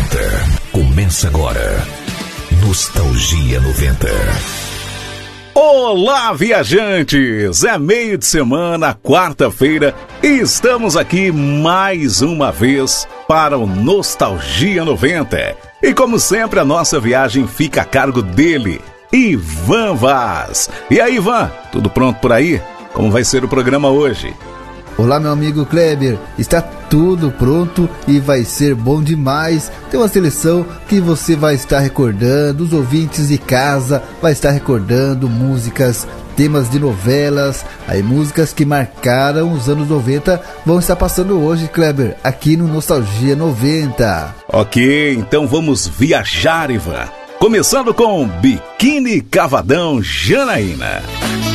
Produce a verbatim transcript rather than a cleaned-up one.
noventa. Começa agora. Nostalgia noventa. Olá, viajantes! É meio de semana, quarta-feira, e estamos aqui mais uma vez para o Nostalgia noventa. E como sempre, a nossa viagem fica a cargo dele, Ivan Vaz. E aí, Ivan, tudo pronto por aí? Como vai ser o programa hoje? Olá, meu amigo Kleber, está tudo pronto e vai ser bom demais. Tem uma seleção que você vai estar recordando, os ouvintes de casa vai estar recordando músicas, temas de novelas, aí músicas que marcaram os anos noventa vão estar passando hoje, Kleber, aqui no Nostalgia noventa. Ok, então vamos viajar, Ivan. Começando com Biquíni Cavadão Janaína.